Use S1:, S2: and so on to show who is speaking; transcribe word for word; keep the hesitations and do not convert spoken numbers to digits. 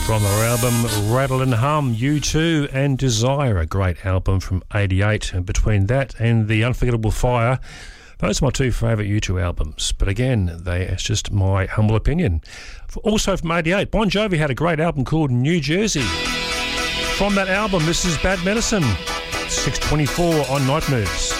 S1: From their album Rattle and Hum, U two and Desire, a great album from eighty-eight. And between that and The Unforgettable Fire, those are my two favourite U two albums. But again, they it's just my humble opinion. Also from eighty-eight, Bon Jovi had a great album called New Jersey. From that album, this is Bad Medicine, six twenty-four on Night Moves.